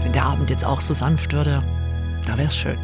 wenn der Abend jetzt auch so sanft würde, da wäre es schön.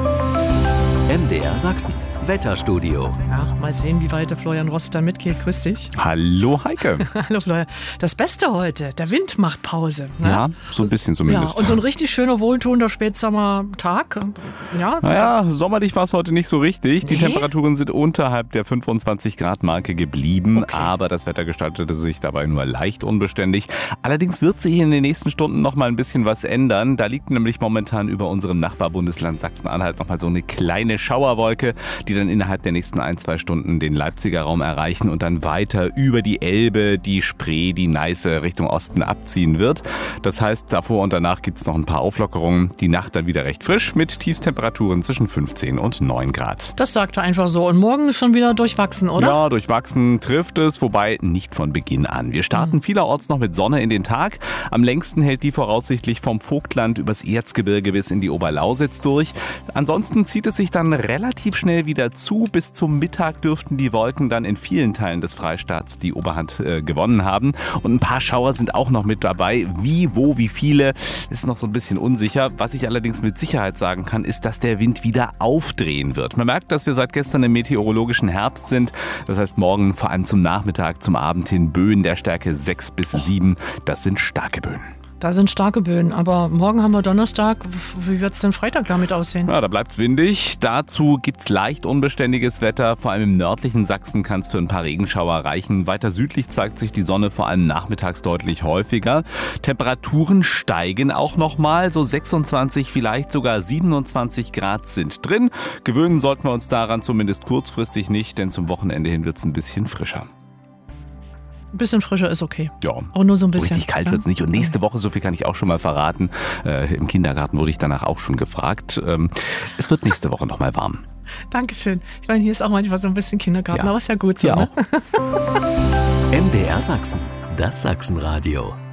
MDR Sachsen, Wetterstudio. Ja, mal sehen, wie weit der Florian Rost da mitgeht. Grüß dich. Hallo Heike. Hallo Florian. Das Beste heute, der Wind macht Pause. Ne? Ja, so ein bisschen zumindest. Ja, und so ein richtig schöner, wohltuender Spätsommertag. Ja, naja, sommerlich war es heute nicht so richtig. Die Nee? Temperaturen sind unterhalb der 25-Grad-Marke geblieben, Okay. aber das Wetter gestaltete sich dabei nur leicht unbeständig. Allerdings wird sich in den nächsten Stunden noch mal ein bisschen was ändern. Da liegt nämlich momentan über unserem Nachbarbundesland Sachsen-Anhalt noch mal so eine kleine Schauerwolke, die dann innerhalb der nächsten 1-2 Stunden den Leipziger Raum erreichen und dann weiter über die Elbe, die Spree, die Neiße Richtung Osten abziehen wird. Das heißt, davor und danach gibt es noch ein paar Auflockerungen. Die Nacht dann wieder recht frisch mit Tiefstemperaturen zwischen 15 und 9 Grad. das sagt er einfach so. Und morgen ist schon wieder durchwachsen, oder? Ja, durchwachsen trifft es, wobei nicht von Beginn an. Wir starten vielerorts noch mit Sonne in den Tag. Am längsten hält die voraussichtlich vom Vogtland übers Erzgebirge bis in die Oberlausitz durch. Ansonsten zieht es sich dann relativ schnell wieder zu. Bis zum Mittag dürften die Wolken dann in vielen Teilen des Freistaats die Oberhand gewonnen haben. Und ein paar Schauer sind auch noch mit dabei. Wie, wo, wie viele, ist noch so ein bisschen unsicher. Was ich allerdings mit Sicherheit sagen kann, ist, dass der Wind wieder aufdrehen wird. Man merkt, dass wir seit gestern im meteorologischen Herbst sind. Das heißt, morgen vor allem zum Nachmittag, zum Abend hin Böen der Stärke 6 bis 7. Das sind starke Böen. Da sind starke Böen. Aber morgen haben wir Donnerstag. Wie wird es denn Freitag damit aussehen? Ja, da bleibt's windig. Dazu gibt's leicht unbeständiges Wetter. Vor allem im nördlichen Sachsen kann es für ein paar Regenschauer reichen. Weiter südlich zeigt sich die Sonne vor allem nachmittags deutlich häufiger. Temperaturen steigen auch nochmal. So 26, vielleicht sogar 27 Grad sind drin. Gewöhnen sollten wir uns daran zumindest kurzfristig nicht, denn zum Wochenende hin wird's ein bisschen frischer. Ein bisschen frischer ist okay. Ja, Aber nur so ein bisschen. richtig kalt wird's nicht. Und nächste Woche, so viel kann ich auch schon mal verraten, im Kindergarten wurde ich danach auch schon gefragt. Es wird nächste Woche nochmal warm. Dankeschön. Ich meine, hier ist auch manchmal so ein bisschen Kindergarten, Ja. aber ist ja gut so. Hier Ne? auch. MDR Sachsen, das Sachsenradio.